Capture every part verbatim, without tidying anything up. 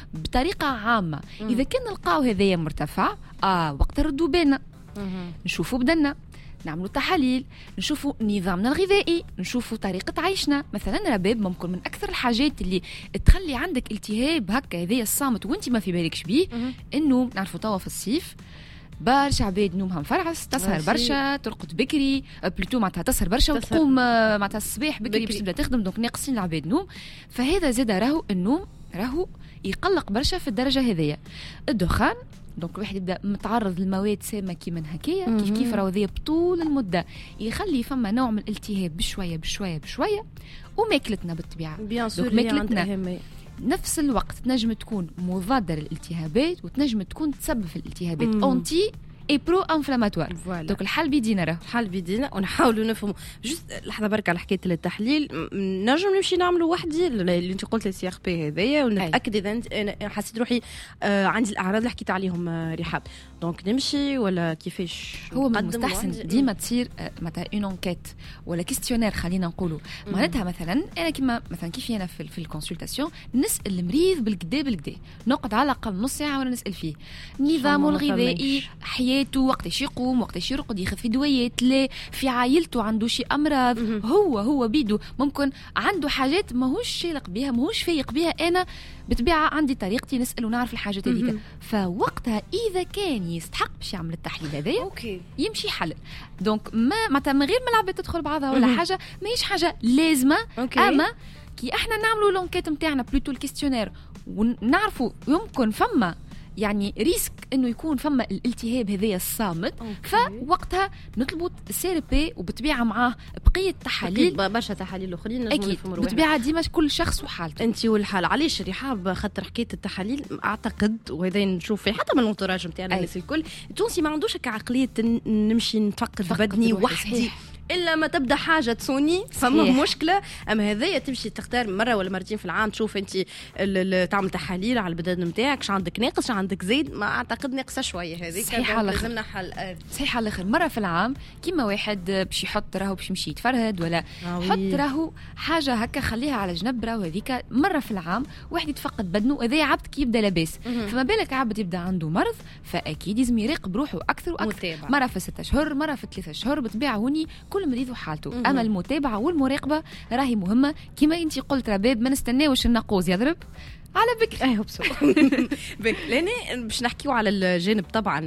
بطريقه عامه. اذا كان نلقاو هذايا مرتفع اه وقت ردوا بالنا نشوفوا بدنا نعملوا تحاليل، نشوفوا نظامنا الغذائي، نشوفوا طريقة عيشنا. مثلا رباب ممكن من أكثر الحاجات اللي تخلي عندك التهاب هكا هذايا الصامت وانت ما في بالكش بيه انه نعرفوا توا في الصيف برشا عباد نومها مفرعس، تسهر برشا، ترقد بكري، بلوتو معناتها تسهر برشا وتقوم معناتها الصباح بكري باش تبدا تخدم، دونك ناقصين العباد نوم. فهذا زاد راهو النوم راهو يقلق برشا في الدرجة هذيا. الدخان دونك الواحد يبدا متعرض للمواد سامه كيما هكايا كيف كيف راهو ذي بطول المده يخلي فما نوع من الالتهاب بشويه بشويه بشويه. وماكلتنا بالطبيعه دونك ماكلتنا نفس الوقت تنجم تكون مضاده للالتهابات وتنجم تكون تسبب في الالتهابات اونتي اي برو انفلاماتوار. دونك الحل بيدينا راه الحل بيدينا ونحاولوا نفهموا. جست لحظه برك على حكايه التحليل، نجم نمشي نعملوا وحدي اللي انت قلت السي ار بي هذايا ونتاكد اذا انا حسيت روحي آه عندي الاعراض اللي حكيت عليهم آه رحاب، دونك نمشي ولا كيفاش؟ هو مستحسن ديما تصير آه مثلا اون انكيت ولا كيستيونير خلينا نقولوا. معناتها مثلا انا كيما مثلا كيف انا في, في الكونسلطاسيون نسال المريض بالكدا بالكدا، نقعد على الاقل نص ساعه وانا نسال فيه نظامه الغذائي، حياته، وقتاش يقوم، وقتاش يرقد، ياخذ في دويات، لا في عائلته عنده شي امراض، هو هو بيدو ممكن عنده حاجات ماهوش شالق بها ماهوش فايق بها. انا بطبيعه عندي طريقتي نسال ونعرف الحاجات هذيك. فوقتها اذا كان يستحق باش يعمل التحليل هذايا اوكي يمشي حل. دونك ما معناتها من غير ما العباد تدخل بعضها ولا حاجه، ماهيش حاجه لازمه. أوكي. اما كي احنا نعملوا لونكيت نتاعنا بلوتو الكيستيونير ونعرفوا يمكن فما يعني ريسك انه يكون فما الالتهاب هذايا الصامت، فوقتها نطلبوا السي بي وبطبيعه معاه بقيه تحاليل برشا تحاليل اخرين اكيد بطبيعه ديما كل شخص وحالته. انت والحال علاش رحاب خاطر حكايه التحاليل اعتقد وهذا نشوف فيه حتى من الانتراج نتاعنا الناس الكل التونسي ما عندوش عقليه نمشي نفكر في بدني وحدي إلا ما تبدأ حاجة تسوني فما مشكلة. أما هذايا تمشي تختار مرة ولا مرتين في العام تشوف أنت تعمل تحاليل على البدن نتاعك، شو عندك ناقص شو عندك زايد. ما أعتقد ناقصة شوية هذيك صحيح لازمنا حل. صحيح على الآخر مرة في العام كيما واحد باش يحط راهو باش يمشي يتفرهد ولا حط راهو حاجة هكا خليها على جنب راهو هذيك مرة في العام واحد يتفقد بدنه. هذايا عبد كي يبدأ لاباس، فما بالك عبد يبدأ عنده مرض فأكيد لازم يراقب روحه أكثر وأكثر. متابع. مرة في ستة أشهر مرة في ثلاثة أشهر بطبيعة هوني كل مريض وحالته. مم. أما المتابعة والمراقبة راهي مهمة كما أنتي قلت رباب، ما نستناوش الناقوس يضرب على بكر. ايوه بصراحه بك لاني باش نحكيو على الجانب طبعا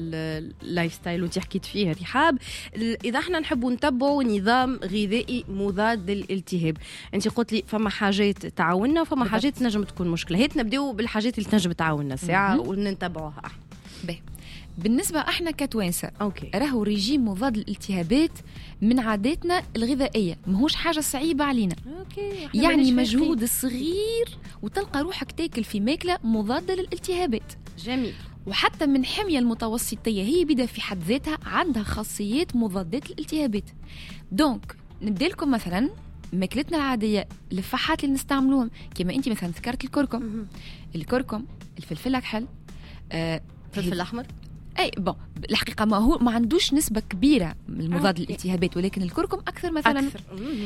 اللايف ستايل وانت حكيت فيه رحاب. اذا احنا نحبوا نتبعوا نظام غذائي مضاد للالتهاب، انت قلت لي فما حاجات تعاوننا وفما بالضبط. حاجات تنجم تكون مشكله. هيت نبداو بالحاجات اللي تنجم تعاوننا ساعه ونتبعوها احنا. باهي بالنسبة احنا كتوانسة راهو ريجيم مضاد للالتهابات من عاداتنا الغذائية، ماهوش حاجة صعيبة علينا. أوكي. يعني مجهود صغير وتلقى روحك تاكل في ماكلة مضادة للالتهابات. جميل. وحتى من حمية المتوسطية هي بدأ في حد ذاتها عندها خاصيات مضادات للالتهابات. دونك نبدأ لكم مثلا ماكلتنا العادية الفحات اللي نستعملوهم كما انت مثلا ذكرت الكركم. الكركم، الفلفل الأكحل، آه الفلفل الأحمر. اي بون الحقيقه ما هو ما عندوش نسبه كبيره من المضاد للالتهابات، ولكن الكركم اكثر مثلا. أكثر.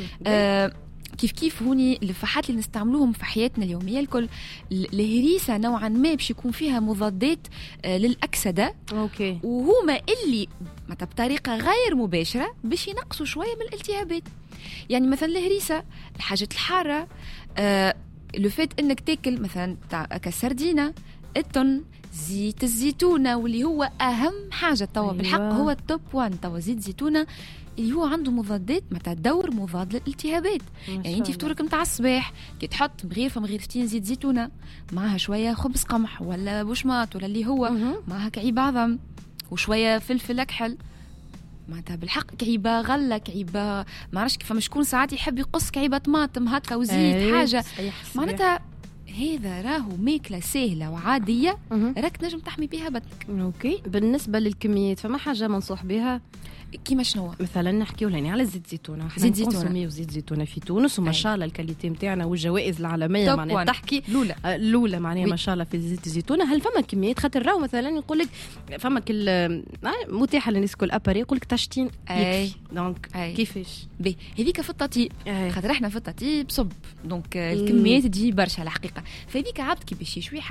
آه كيف كيف هوني الفحات اللي نستعملوهم في حياتنا اليوميه الكل. الهريسه نوعا ما باش يكون فيها مضادات آه للاكسده. اوكي. وهما اللي متى بطريقه غير مباشره باش ينقصوا شويه من الالتهابات. يعني مثلا الهريسه، الحاجات الحاره، آه لو فات انك تاكل مثلا تاع كسردينه، التون، زيت الزيتونة واللي هو أهم حاجة توا. أيوة. بالحق هو التوب وان توا زيت زيتونة اللي هو عنده مضادات متى دور مضاد للالتهابات. يعني انت فطورك متاع الصباح كي تحط مغيرفة مغيرفتين زيت زيتونة معها شوية خبز قمح ولا بوشماط ولا اللي هو معها كعيبة عظم وشوية فلفل أكحل، معناتها بالحق كعيبة غلة كعيبة ما عرفش كيف شكون ساعات يحب يقص كعيبة طماطم هكا وزيت. أيوة. حاجة معناتها هذا راهو ماكلة سهلة وعادية راك نجم تحمي بها بطنك. اوكي. بالنسبة للكميات فما حاجة منصوح بها كيما شنو؟ مثلا نحكيو لهنا على زيت زيتونه. زيت زيتونه وزيت زيتونه في تونس وما شاء الله الكاليتي نتاعنا والجوائز العالميه معناها تحكي الاولى الاولى معناها ما شاء الله في زيت الزيتونه. هل فما كميات خاطر راهو مثلا يقول لك فما كل متاحه للناس كل اباري يقول لك تشتين يكفي دونك كيفاش بي هذيك في التطيب خاطر احنا في التطيب صب دونك الكميات تجي برشا الحقيقه. فهذيك عبد كي باش يشوي